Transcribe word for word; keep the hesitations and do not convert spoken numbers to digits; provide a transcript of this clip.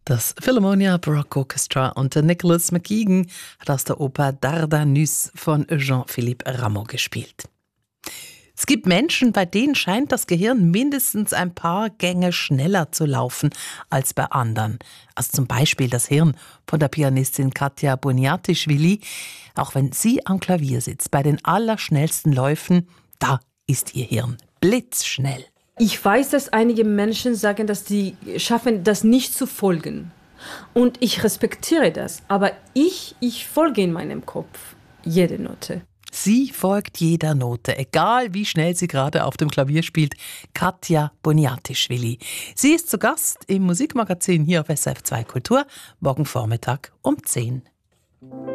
Das Philharmonia Baroque Orchestra unter Nicholas McKeegan hat aus der Oper Dardanus von Jean-Philippe Rameau gespielt. Es gibt Menschen, bei denen scheint das Gehirn mindestens ein paar Gänge schneller zu laufen als bei anderen. Also zum Beispiel das Hirn von der Pianistin Katja Boniatischvili. Auch wenn sie am Klavier sitzt, bei den allerschnellsten Läufen, da ist ihr Hirn blitzschnell. Ich weiß, dass einige Menschen sagen, dass sie schaffen, das nicht zu folgen. Und ich respektiere das. Aber ich, ich folge in meinem Kopf jede Note. Sie folgt jeder Note, egal wie schnell sie gerade auf dem Klavier spielt. Katja Boniatischvili. Sie ist zu Gast im Musikmagazin hier auf S R F zwei Kultur, morgen Vormittag um zehn.